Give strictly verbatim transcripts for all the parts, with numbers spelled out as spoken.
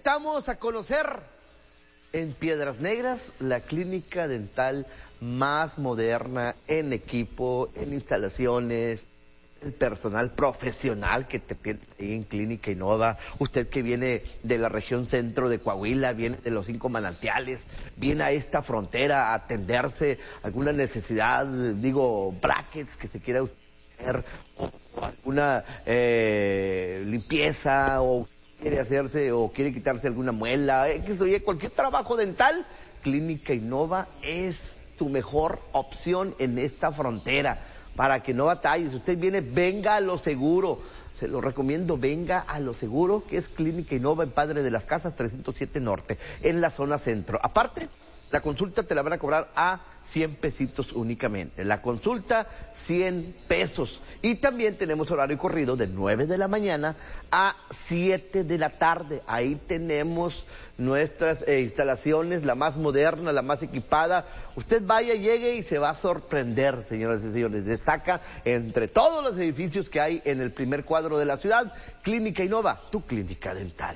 invitamos a conocer en Piedras Negras la clínica dental más moderna en equipo, en instalaciones, el personal profesional que te tienes ahí en Clínica Innova. Usted que viene de la región centro de Coahuila, viene de los Cinco Manantiales, viene a esta frontera a atenderse alguna necesidad, digo, brackets que se quiera hacer, o alguna eh, limpieza, o quiere hacerse o quiere quitarse alguna muela, eh, que oye, cualquier trabajo dental, Clínica Innova es tu mejor opción en esta frontera, para que no batalles. Usted viene, venga a lo seguro, se lo recomiendo, venga a lo seguro, que es Clínica Innova en Padre de las Casas trescientos siete Norte, en la zona centro. Aparte, la consulta te la van a cobrar a cien pesitos únicamente. La consulta, cien pesos. Y también tenemos horario corrido de nueve de la mañana a siete de la tarde. Ahí tenemos nuestras eh, instalaciones, la más moderna, la más equipada. Usted vaya, llegue y se va a sorprender, señoras y señores. Destaca entre todos los edificios que hay en el primer cuadro de la ciudad, Clínica Innova, tu clínica dental.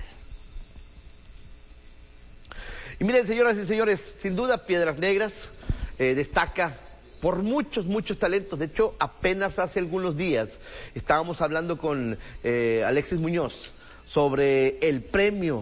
Y miren, señoras y señores, sin duda Piedras Negras eh, destaca por muchos, muchos talentos. De hecho, apenas hace algunos días estábamos hablando con eh, Alexis Muñoz sobre el premio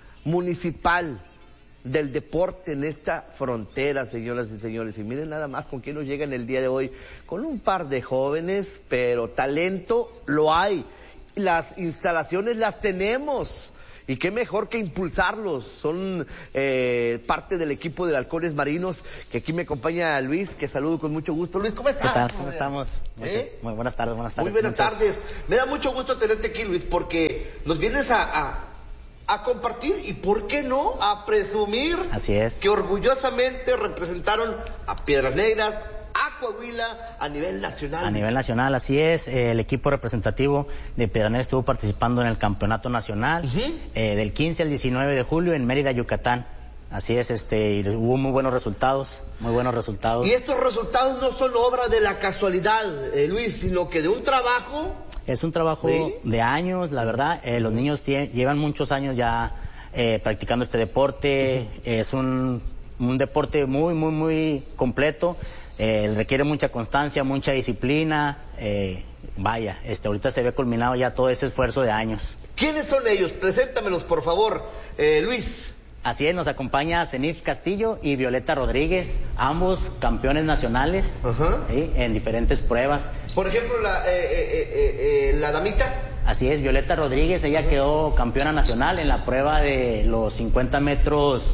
municipal del deporte en esta frontera, señoras y señores. Y miren nada más con quién nos llegan el día de hoy, con un par de jóvenes, pero talento lo hay. Las instalaciones las tenemos. Y qué mejor que impulsarlos. Son eh, parte del equipo de Halcones Marinos, que aquí me acompaña Luis, que saludo con mucho gusto. Luis, ¿cómo estás? ¿Qué tal? ¿Cómo estamos? ¿Eh? Muy buenas tardes, buenas tardes. Muy buenas Muchas... tardes. Me da mucho gusto tenerte aquí, Luis, porque nos vienes a, a, a compartir y, ¿por qué no?, a presumir. Así es. Que orgullosamente representaron a Piedras Negras, a Coahuila, a nivel nacional. A nivel nacional, así es. Eh, el equipo representativo de Piedras Negras estuvo participando en el campeonato nacional uh-huh. eh, del quince al diecinueve de julio en Mérida, Yucatán. Así es, este, y hubo muy buenos resultados, muy buenos resultados. Y estos resultados no son obra de la casualidad, eh, Luis, sino que de un trabajo. Es un trabajo ¿sí? de años, la verdad. Eh, los niños llevan muchos años ya eh, practicando este deporte. Uh-huh. Es un, un deporte muy, muy, muy completo. Eh, requiere mucha constancia, mucha disciplina, eh, vaya, este, ahorita se ve culminado ya todo ese esfuerzo de años. ¿Quiénes son ellos? Preséntamelos, por favor, eh, Luis. Así es, nos acompaña Zenith Castillo y Violeta Rodríguez, ambos campeones nacionales, uh-huh. ¿sí? en diferentes pruebas. Por ejemplo, la, eh, eh, eh, la damita. Así es, Violeta Rodríguez, ella uh-huh. quedó campeona nacional en la prueba de los cincuenta metros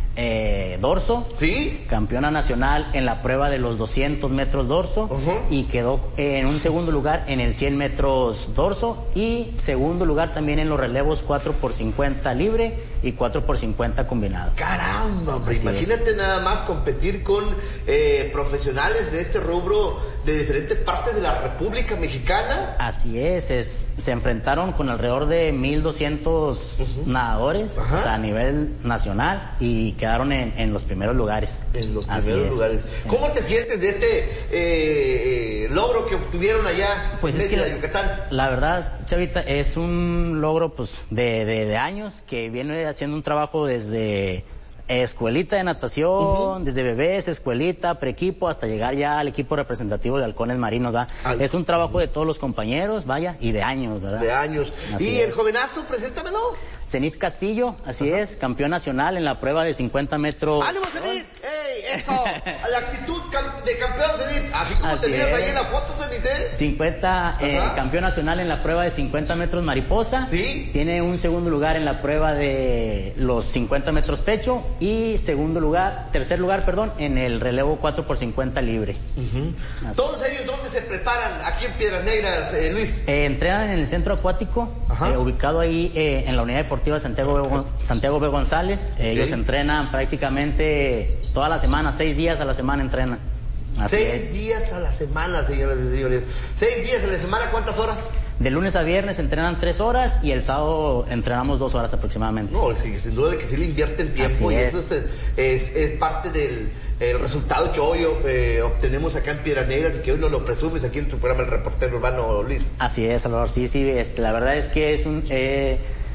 Eh, dorso, ¿sí? Campeona nacional en la prueba de los doscientos metros dorso uh-huh. y quedó en un segundo lugar en el cien metros dorso y segundo lugar también en los relevos cuatro por cincuenta libre y cuatro por cincuenta combinado. Caramba, hombre, imagínate es. Nada más competir con eh, profesionales de este rubro de diferentes partes de la República Mexicana. Así es, es se enfrentaron con alrededor de mil doscientos uh-huh. nadadores uh-huh. o sea, a nivel nacional y quedaron en, en los primeros lugares. En los Así primeros es. lugares. ¿Cómo te sientes de este eh, logro que obtuvieron allá pues en la Yucatán? La verdad, Chavita, es un logro pues de, de, de años que viene haciendo un trabajo desde escuelita de natación, uh-huh. desde bebés, escuelita, preequipo, hasta llegar ya al equipo representativo de Halcones Marinos, ¿verdad? Al... Es un trabajo de todos los compañeros, vaya, y de años, ¿verdad? De años. Así ¿Y es. El jovenazo? Preséntamelo. Zenith Castillo, así uh-huh. es, campeón nacional en la prueba de cincuenta metros. ¡Ánimo, Zenith! ¡Ey, eso! La actitud cam- de campeón, Zenith. Así como así te miras ahí en la foto, Zenith, ¿eh? cincuenta, eh, campeón nacional en la prueba de cincuenta metros mariposa. Sí. Tiene un segundo lugar en la prueba de los cincuenta metros pecho y segundo lugar, tercer lugar, perdón, en el relevo cuatro por cincuenta libre. Uh-huh. ¿Todos ellos dónde se preparan aquí en Piedras Negras, eh, Luis? Eh, entrenan en el centro acuático, eh, ubicado ahí eh, en la unidad deportiva Santiago B. Santiago B. González. Eh, okay. Ellos entrenan prácticamente toda la semana, seis días a la semana entrenan. Así seis es. días a la semana, señoras y señores. Seis días a la semana, ¿cuántas horas? De lunes a viernes entrenan tres horas y el sábado entrenamos dos horas aproximadamente. No, sí, sin duda de que sí le invierten tiempo. Así y es. Eso es, es, es parte del el resultado que hoy eh, obtenemos acá en Piedras Negras y que hoy nos lo presumes aquí en tu programa El Reportero Urbano, Luis. Así es, Salvador, sí, sí, este, la verdad es que es un... Eh,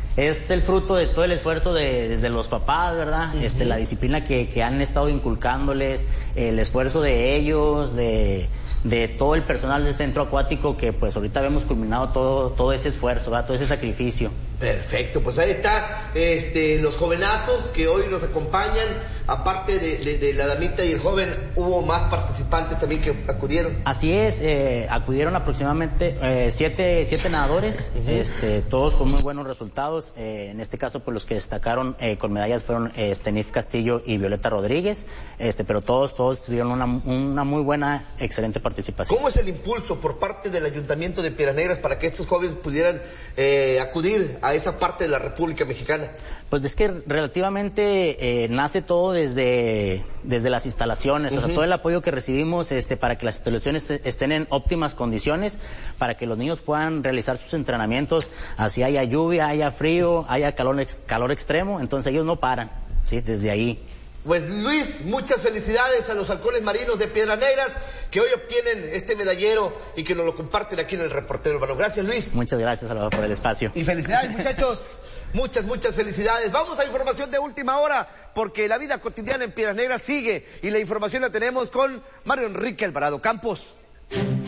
Es el fruto de todo el esfuerzo de, desde los papás, ¿verdad? Uh-huh. Este, la disciplina que, que han estado inculcándoles, el esfuerzo de ellos, de, de todo el personal del centro acuático, que pues ahorita hemos culminado todo, todo ese esfuerzo, ¿verdad? Todo ese sacrificio. Perfecto, pues ahí está, este, los jovenazos que hoy nos acompañan, aparte de, de, de la damita y el joven, hubo más participantes también que acudieron. Así es, eh, acudieron aproximadamente eh, siete, siete nadadores, uh-huh. este, todos con muy buenos resultados. Eh, en este caso, pues los que destacaron eh, con medallas fueron eh, Stenif Castillo y Violeta Rodríguez, este, pero todos, todos tuvieron una, una muy buena, excelente participación. ¿Cómo es el impulso por parte del Ayuntamiento de Piedras Negras para que estos jóvenes pudieran eh, acudir a a esa parte de la República Mexicana? Pues es que relativamente eh, nace todo desde, desde las instalaciones, uh-huh. o sea, todo el apoyo que recibimos este, para que las instalaciones estén en óptimas condiciones, para que los niños puedan realizar sus entrenamientos, así haya lluvia, haya frío, haya calor, calor extremo, entonces ellos no paran, ¿sí? Desde ahí. Pues Luis, muchas felicidades a los halcones marinos de Piedras Negras que hoy obtienen este medallero y que nos lo comparten aquí en el Reportero Urbano. Gracias, Luis. Muchas gracias, Salvador, por el espacio. Y felicidades, muchachos. Muchas, muchas felicidades. Vamos a información de última hora, porque la vida cotidiana en Piedras Negras sigue y la información la tenemos con Mario Enrique Alvarado Campos.